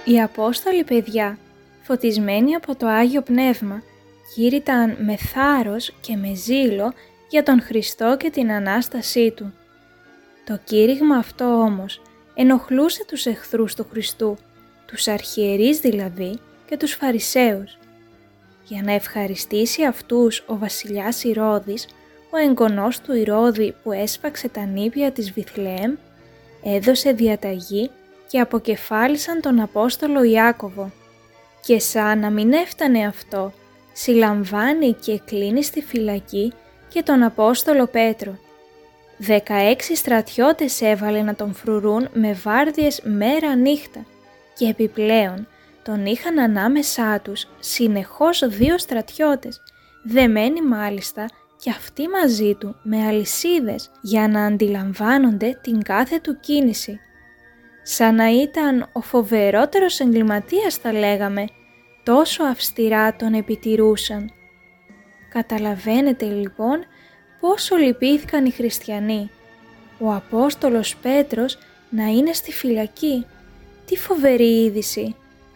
Οι Απόστολοι, παιδιά, φωτισμένοι από το Άγιο Πνεύμα, κήρυταν με θάρρος και με ζήλο για τον Χριστό και την Ανάστασή Του. Το κήρυγμα αυτό όμως ενοχλούσε τους εχθρούς του Χριστού, τους αρχιερείς δηλαδή και τους Φαρισαίους. Για να ευχαριστήσει αυτούς ο βασιλιάς Ηρώδης, ο εγγονός του Ηρώδη που έσφαξε τα νήπια της Βιθλεέμ, έδωσε διαταγή και αποκεφάλισαν τον Απόστολο Ιάκωβο. Και σαν να μην έφτανε αυτό, συλλαμβάνει και κλείνει στη φυλακή και τον Απόστολο Πέτρο. 16 στρατιώτες έβαλε να τον φρουρούν με βάρδιες μέρα νύχτα και επιπλέον τον είχαν ανάμεσά τους συνεχώς 2 στρατιώτες, δεμένοι μάλιστα και αυτοί μαζί του με αλυσίδες για να αντιλαμβάνονται την κάθε του κίνηση. Σαν να ήταν ο φοβερότερος εγκληματίας θα λέγαμε, τόσο αυστηρά τον επιτηρούσαν. Καταλαβαίνετε λοιπόν πόσο λυπήθηκαν οι χριστιανοί. Ο Απόστολος Πέτρος να είναι στη φυλακή. Τι φοβερή είδηση!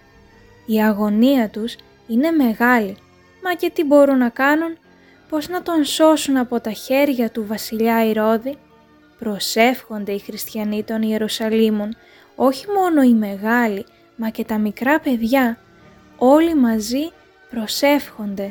Η αγωνία τους είναι μεγάλη, μα και τι μπορούν να κάνουν, πώς να τον σώσουν από τα χέρια του βασιλιά Ηρώδη. Προσεύχονται οι χριστιανοί των Ιερουσαλήμων, όχι μόνο οι μεγάλοι, μα και τα μικρά παιδιά, όλοι μαζί προσεύχονται.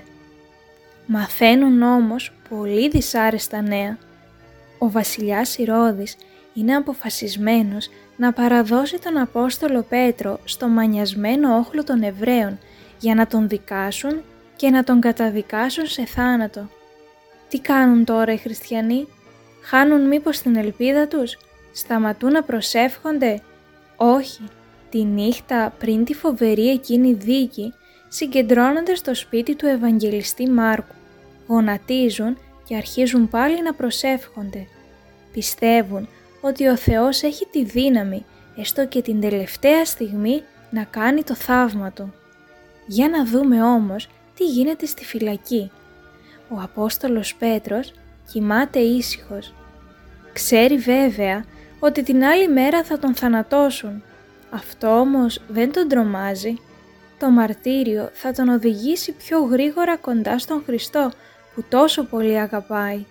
Μαθαίνουν όμως πολύ δυσάρεστα νέα. Ο βασιλιάς Ηρώδης είναι αποφασισμένος να παραδώσει τον Απόστολο Πέτρο στο μανιασμένο όχλο των Εβραίων για να τον δικάσουν και να τον καταδικάσουν σε θάνατο. Τι κάνουν τώρα οι χριστιανοί? Χάνουν μήπως την ελπίδα τους? Σταματούν να προσεύχονται? Όχι. Τη νύχτα πριν τη φοβερή εκείνη δίκη συγκεντρώνονται στο σπίτι του Ευαγγελιστή Μάρκου, γονατίζουν και αρχίζουν πάλι να προσεύχονται. Πιστεύουν ότι ο Θεός έχει τη δύναμη, έστω και την τελευταία στιγμή, να κάνει το θαύμα Του. Για να δούμε όμως τι γίνεται στη φυλακή. Ο Απόστολος Πέτρος κοιμάται ήσυχος. Ξέρει βέβαια ότι την άλλη μέρα θα τον θανατώσουν. Αυτό όμως δεν τον τρομάζει. Το μαρτύριο θα τον οδηγήσει πιο γρήγορα κοντά στον Χριστό που τόσο πολύ αγαπάει.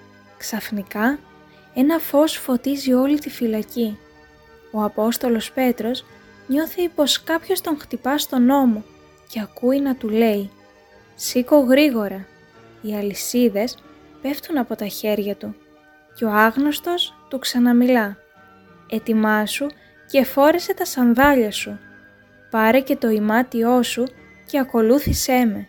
Ξαφνικά ένα φως φωτίζει όλη τη φυλακή. Ο Απόστολος Πέτρος νιώθει πως κάποιος τον χτυπά στον ώμο και ακούει να του λέει «Σήκω γρήγορα». Οι αλυσίδες πέφτουν από τα χέρια του και ο άγνωστος του ξαναμιλά «Ετοιμάσου και φόρεσε τα σανδάλια σου. Πάρε και το ημάτιό σου και ακολούθησέ με».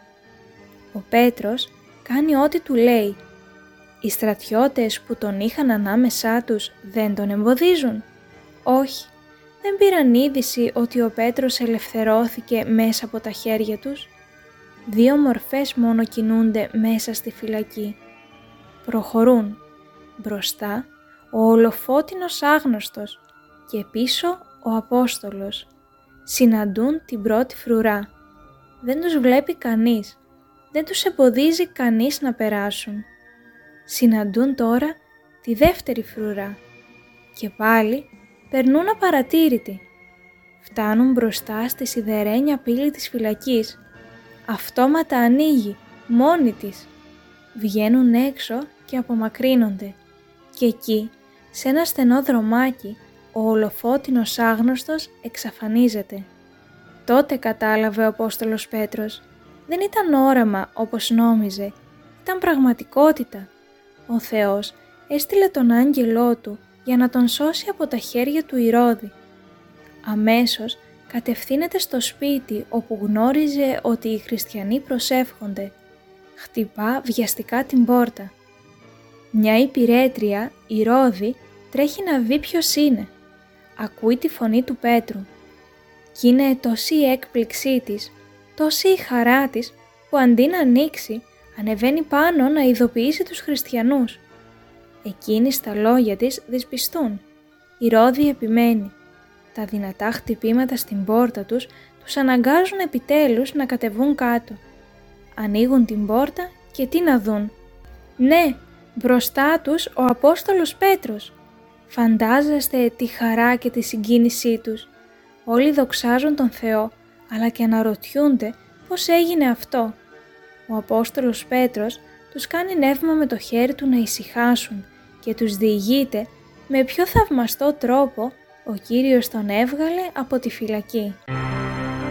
Ο Πέτρος κάνει ό,τι του λέει. Οι στρατιώτες που τον είχαν ανάμεσά τους δεν τον εμποδίζουν. Όχι, δεν πήραν είδηση ότι ο Πέτρος ελευθερώθηκε μέσα από τα χέρια τους. 2 μορφές μόνο κινούνται μέσα στη φυλακή. Προχωρούν. Μπροστά ο ολοφώτινος άγνωστος και πίσω ο Απόστολος. Συναντούν την πρώτη φρουρά. Δεν τους βλέπει κανείς. Δεν τους εμποδίζει κανείς να περάσουν. Συναντούν τώρα τη δεύτερη φρουρά. Και πάλι περνούν απαρατήρητοι. Φτάνουν μπροστά στη σιδερένια πύλη της φυλακής. Αυτόματα ανοίγει, μόνη της. Βγαίνουν έξω και απομακρύνονται. Και εκεί, σε ένα στενό δρομάκι, ο ολοφώτινος άγνωστος εξαφανίζεται. Τότε κατάλαβε ο Απόστολος Πέτρος. Δεν ήταν όραμα όπως νόμιζε, ήταν πραγματικότητα. Ο Θεός έστειλε τον άγγελό Του για να τον σώσει από τα χέρια του Ηρώδη. Αμέσως κατευθύνεται στο σπίτι όπου γνώριζε ότι οι χριστιανοί προσεύχονται. Χτυπά βιαστικά την πόρτα. Μια υπηρέτρια, η Ρώδη, τρέχει να δει ποιος είναι. Ακούει τη φωνή του Πέτρου. Κι είναι τόση η έκπληξή της, τόση η χαρά της, που αντί να ανοίξει, ανεβαίνει πάνω να ειδοποιήσει τους χριστιανούς. Εκείνοι στα λόγια της δυσπιστούν. Η Ρώδη επιμένει. Τα δυνατά χτυπήματα στην πόρτα τους αναγκάζουν επιτέλους να κατεβούν κάτω. Ανοίγουν την πόρτα και τι να δουν? Ναι, μπροστά τους ο Απόστολος Πέτρος. Φαντάζεστε τη χαρά και τη συγκίνησή τους. Όλοι δοξάζουν τον Θεό, αλλά και αναρωτιούνται πώς έγινε αυτό. Ο Απόστολος Πέτρος τους κάνει νεύμα με το χέρι του να ησυχάσουν και τους διηγείται με ποιο θαυμαστό τρόπο ο Κύριος τον έβγαλε από τη φυλακή.